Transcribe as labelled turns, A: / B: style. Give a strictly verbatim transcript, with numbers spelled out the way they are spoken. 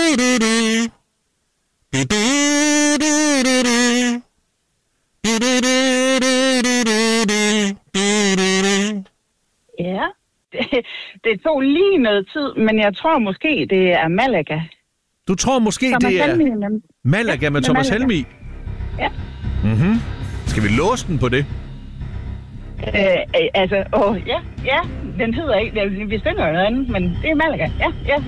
A: Ja, det, det tog lige noget tid, men jeg tror måske, det er Malaga.
B: Du tror måske,
A: Thomas
B: det er
A: Helmig, men-
B: Malaga
A: Ja,
B: med
A: med
B: Thomas
A: Malaga.
B: Helmig?
A: Ja.
B: Mhm. Skal vi låse den på det?
A: Øh, øh, altså, åh, ja, ja, den hedder ikke, det- vi finder jo noget andet, men det er Malaga, ja, ja.